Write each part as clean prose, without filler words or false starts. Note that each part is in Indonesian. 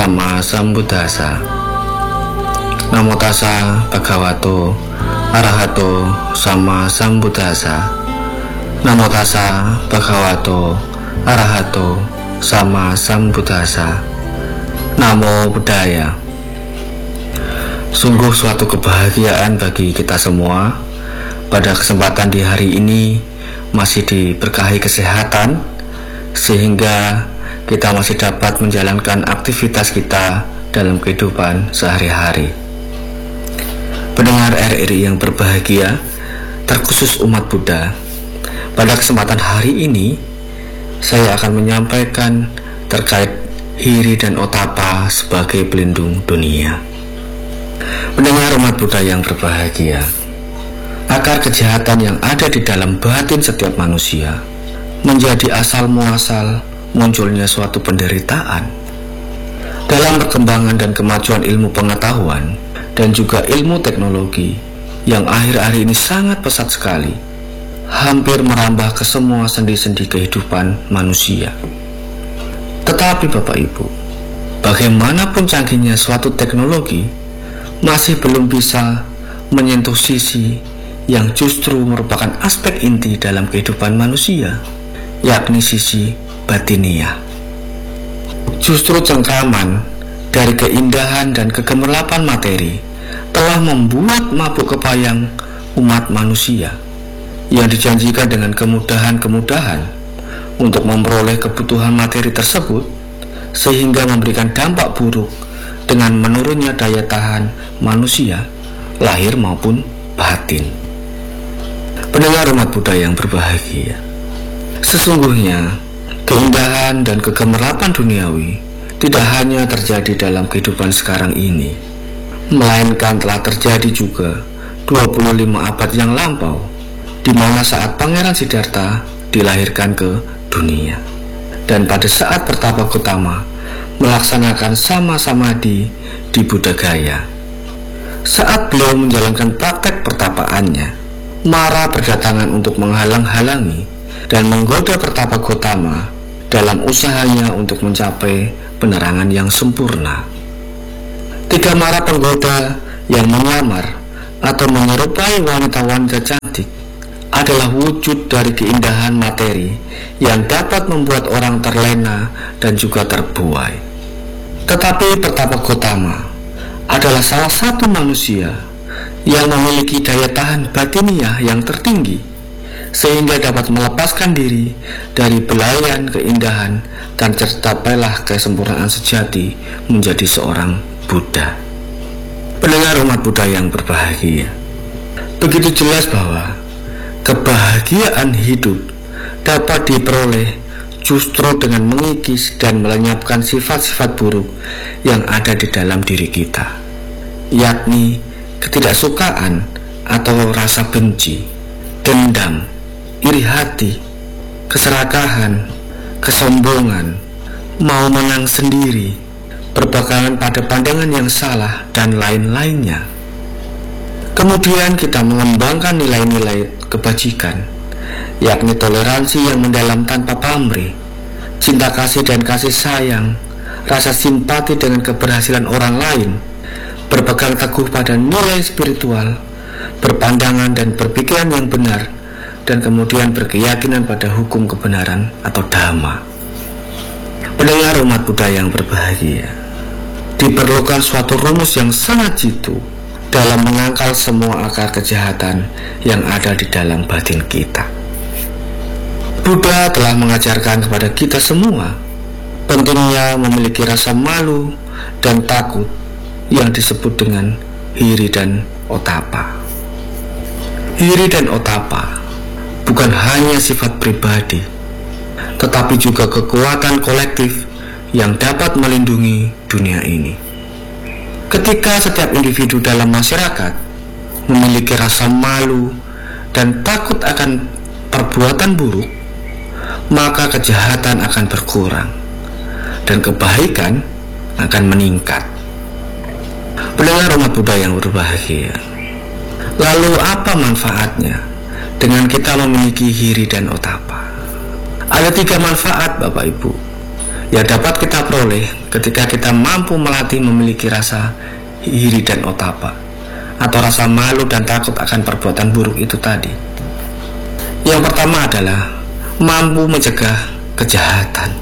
Sama Sambuddhasa. Namo tassa bhagavato arahato sama Sambuddhasa. Namo tassa bhagavato arahato sama Sambuddhasa. Namo Buddhaya. Sungguh suatu kebahagiaan bagi kita semua pada kesempatan di hari ini masih diberkahi kesehatan, sehingga kita masih dapat menjalankan aktivitas kita dalam kehidupan sehari-hari. Pendengar RRI yang berbahagia, terkhusus umat Buddha, pada kesempatan hari ini saya akan menyampaikan terkait hiri dan otapa sebagai pelindung dunia. Pendengar umat Buddha yang berbahagia, akar kejahatan yang ada di dalam batin setiap manusia menjadi asal muasal munculnya suatu penderitaan. Dalam perkembangan dan kemajuan ilmu pengetahuan dan juga ilmu teknologi yang akhir-akhir ini sangat pesat sekali, hampir merambah ke semua sendi-sendi kehidupan manusia. Tetapi Bapak Ibu, bagaimanapun canggihnya suatu teknologi, masih belum bisa menyentuh sisi yang justru merupakan aspek inti dalam kehidupan manusia, yakni sisi batiniah. Justru cengkraman dari keindahan dan kegemerlapan materi telah membuat mabuk kepayang umat manusia yang dijanjikan dengan kemudahan-kemudahan untuk memperoleh kebutuhan materi tersebut, sehingga memberikan dampak buruk dengan menurunnya daya tahan manusia, lahir maupun batin. Pendengar umat Buddha yang berbahagia, sesungguhnya keindahan dan kegemerlapan duniawi tidak hanya terjadi dalam kehidupan sekarang ini, melainkan telah terjadi juga 25 abad yang lampau, di mana saat Pangeran Siddhartha dilahirkan ke dunia, dan pada saat Pertapa Gautama melaksanakan sama samadhi di Buddha Gaya. Saat beliau menjalankan praktek pertapaannya, Mara berdatangan untuk menghalang-halangi dan menggoda Pertapa Gautama dalam usahanya untuk mencapai penerangan yang sempurna. Tiga Mara penggoda yang menyamar atau menyerupai wanita-wanita cantik adalah wujud dari keindahan materi yang dapat membuat orang terlena dan juga terbuai. Tetapi Pertapa Gautama adalah salah satu manusia yang memiliki daya tahan batiniah yang tertinggi, sehingga dapat melepaskan diri dari belayan keindahan dan tercapailah kesempurnaan sejati menjadi seorang Buddha. Pendengar umat Buddha yang berbahagia, begitu jelas bahwa kebahagiaan hidup dapat diperoleh justru dengan mengikis dan melenyapkan sifat-sifat buruk yang ada di dalam diri kita, yakni ketidaksukaan atau rasa benci, dendam, iri hati, keserakahan, kesombongan, mau menang sendiri, berpegangan pada pandangan yang salah, dan lain-lainnya. Kemudian kita mengembangkan nilai-nilai kebajikan, yakni toleransi yang mendalam tanpa pamrih, cinta kasih dan kasih sayang, rasa simpati dengan keberhasilan orang lain, berpegang teguh pada nilai spiritual, berpandangan dan berpikiran yang benar, dan kemudian berkeyakinan pada hukum kebenaran atau dhamma. Pendengar umat Buddha yang berbahagia, diperlukan suatu rumus yang sangat jitu dalam menangkal semua akar kejahatan yang ada di dalam batin kita. Buddha telah mengajarkan kepada kita semua pentingnya memiliki rasa malu dan takut yang disebut dengan hiri dan otapa. Hiri dan otapa bukan hanya sifat pribadi, tetapi juga kekuatan kolektif yang dapat melindungi dunia ini. Ketika setiap individu dalam masyarakat memiliki rasa malu dan takut akan perbuatan buruk, maka kejahatan akan berkurang dan kebaikan akan meningkat. Pendengar umat Buddha yang berbahagia, lalu apa manfaatnya dengan kita memiliki hiri dan otapa? Ada 3 manfaat Bapak Ibu yang dapat kita peroleh ketika kita mampu melatih memiliki rasa iri dan otapa, atau rasa malu dan takut akan perbuatan buruk itu tadi. Yang pertama adalah mampu mencegah kejahatan.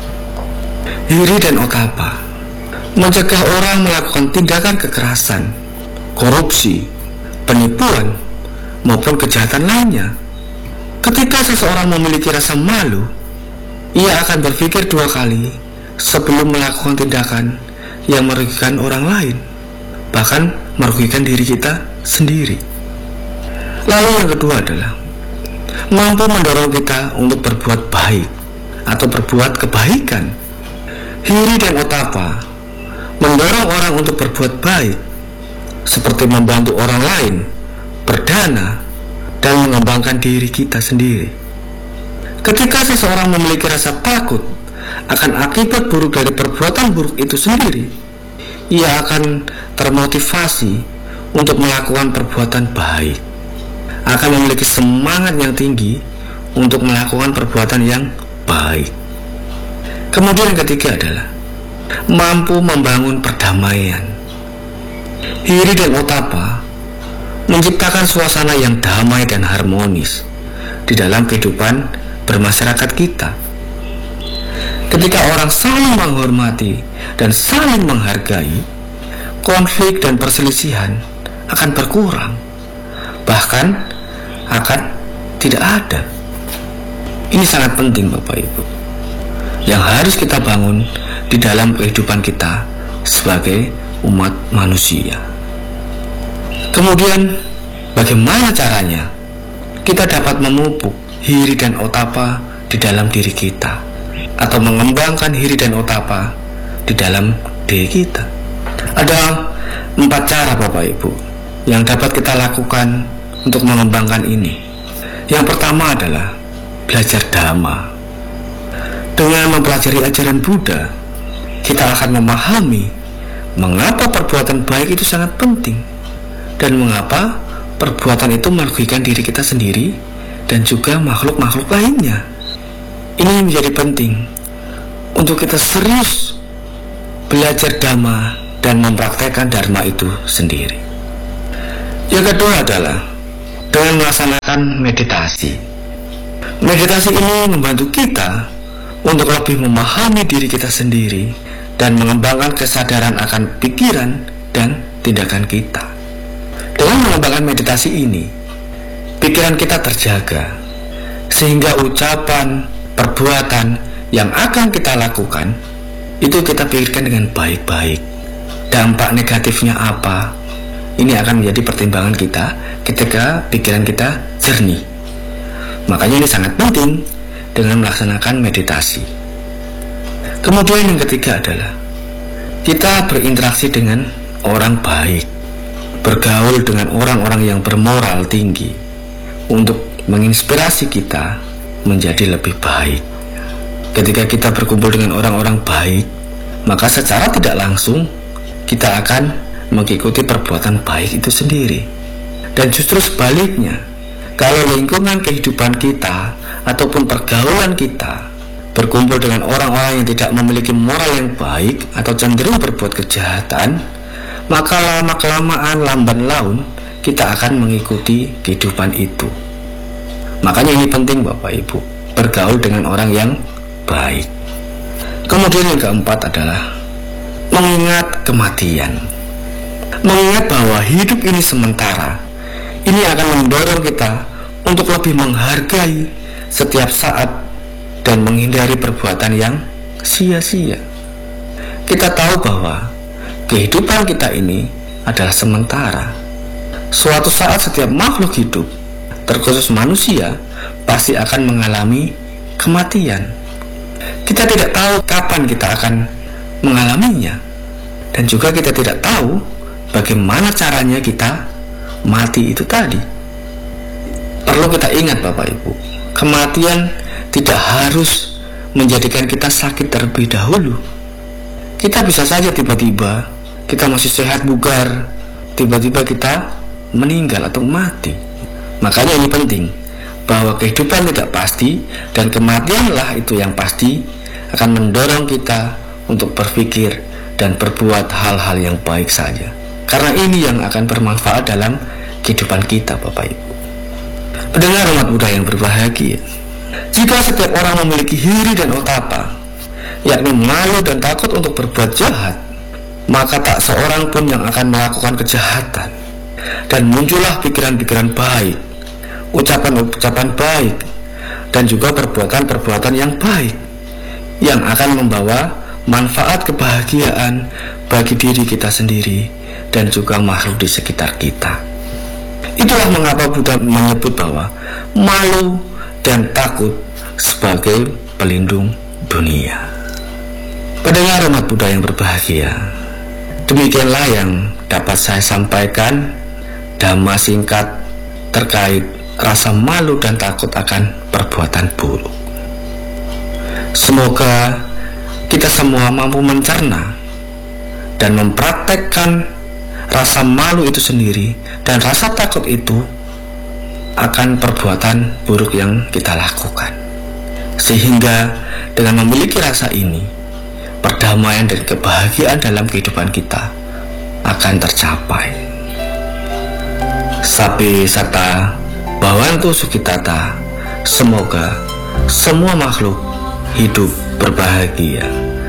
Iri dan otapa mencegah orang melakukan tindakan kekerasan, korupsi, penipuan, maupun kejahatan lainnya. Ketika seseorang memiliki rasa malu, ia akan berpikir dua kali sebelum melakukan tindakan yang merugikan orang lain, bahkan merugikan diri kita sendiri. Lalu yang kedua adalah mampu mendorong kita untuk berbuat baik atau berbuat kebaikan. Iri dan otapa mendorong orang untuk berbuat baik, seperti membantu orang lain, berdana, dan mengembangkan diri kita sendiri. Ketika seseorang memiliki rasa takut akan akibat buruk dari perbuatan buruk itu sendiri, ia akan termotivasi untuk melakukan perbuatan baik, akan memiliki semangat yang tinggi untuk melakukan perbuatan yang baik. Kemudian yang ketiga adalah mampu membangun perdamaian. Iri dan otapa menciptakan suasana yang damai dan harmonis di dalam kehidupan bermasyarakat kita. Ketika orang saling menghormati dan saling menghargai, konflik dan perselisihan akan berkurang, bahkan akan tidak ada. Ini sangat penting Bapak Ibu, yang harus kita bangun di dalam kehidupan kita sebagai umat manusia. Kemudian bagaimana caranya kita dapat memupuk iri dan otapa di dalam diri kita, atau mengembangkan iri dan otapa di dalam diri kita? Ada 4 cara Bapak Ibu yang dapat kita lakukan untuk mengembangkan ini. Yang pertama adalah belajar Dhamma. Dengan mempelajari ajaran Buddha, kita akan memahami mengapa perbuatan baik itu sangat penting, dan mengapa perbuatan itu merugikan diri kita sendiri dan juga makhluk-makhluk lainnya. Ini menjadi penting untuk kita serius belajar Dhamma dan mempraktekkan Dharma itu sendiri. Yang kedua adalah dengan melaksanakan meditasi. Meditasi ini membantu kita untuk lebih memahami diri kita sendiri dan mengembangkan kesadaran akan pikiran dan tindakan kita. Dengan mengembangkan meditasi ini, pikiran kita terjaga, sehingga ucapan, perbuatan yang akan kita lakukan itu kita pikirkan dengan baik-baik. Dampak negatifnya apa? Ini akan menjadi pertimbangan kita ketika pikiran kita jernih. Makanya ini sangat penting dengan melaksanakan meditasi. Kemudian yang ketiga adalah kita berinteraksi dengan orang baik, bergaul dengan orang-orang yang bermoral tinggi, untuk menginspirasi kita menjadi lebih baik. Ketika kita berkumpul dengan orang-orang baik, maka secara tidak langsung kita akan mengikuti perbuatan baik itu sendiri. Dan justru sebaliknya, kalau lingkungan kehidupan kita ataupun pergaulan kita berkumpul dengan orang-orang yang tidak memiliki moral yang baik atau cenderung berbuat kejahatan, maka lama-kelamaan lamban laun kita akan mengikuti kehidupan itu. Makanya ini penting Bapak Ibu, bergaul dengan orang yang baik. Kemudian yang keempat adalah mengingat kematian. Mengingat bahwa hidup ini sementara. Ini akan mendorong kita untuk lebih menghargai setiap saat dan menghindari perbuatan yang sia-sia. Kita tahu bahwa kehidupan kita ini adalah sementara. Suatu saat setiap makhluk hidup, terkhusus manusia, pasti akan mengalami kematian. Kita tidak tahu kapan kita akan mengalaminya, dan juga kita tidak tahu bagaimana caranya kita mati itu tadi. Perlu kita ingat Bapak Ibu, kematian tidak harus menjadikan kita sakit terlebih dahulu. Kita bisa saja tiba-tiba kita masih sehat bugar, tiba-tiba kita meninggal atau mati. Makanya ini penting, bahwa kehidupan tidak pasti dan kematianlah itu yang pasti akan mendorong kita untuk berpikir dan berbuat hal-hal yang baik saja. Karena ini yang akan bermanfaat dalam kehidupan kita, Bapak Ibu. Pendengar umat Buddha yang berbahagia, jika setiap orang memiliki hiri dan otapa, yakni malu dan takut untuk berbuat jahat, maka tak seorang pun yang akan melakukan kejahatan. Dan muncullah pikiran-pikiran baik, ucapan-ucapan baik, dan juga perbuatan-perbuatan yang baik, yang akan membawa manfaat kebahagiaan bagi diri kita sendiri dan juga makhluk di sekitar kita. Itulah mengapa Buddha menyebut bahwa malu dan takut sebagai pelindung dunia. Pendengar umat Buddha yang berbahagia, demikianlah yang dapat saya sampaikan dhamma singkat terkait rasa malu dan takut akan perbuatan buruk. Semoga kita semua mampu mencerna dan mempraktekkan rasa malu itu sendiri dan rasa takut itu akan perbuatan buruk yang kita lakukan, sehingga dengan memiliki rasa ini, perdamaian dan kebahagiaan dalam kehidupan kita akan tercapai. Sapi Sata Bhavantu Sukhitata. Semoga semua makhluk hidup berbahagia.